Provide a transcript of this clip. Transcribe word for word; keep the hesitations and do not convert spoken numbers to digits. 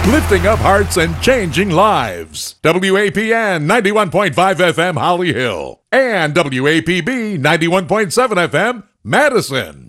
lifting up hearts and changing lives. W A P N ninety-one point five F M Holly Hill and W A P B ninety-one point seven F M Madison.